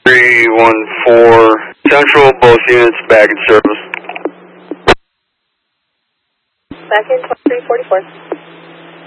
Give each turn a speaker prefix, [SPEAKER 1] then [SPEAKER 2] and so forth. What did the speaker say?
[SPEAKER 1] 314 Central, both units back in service.
[SPEAKER 2] Back in 2344.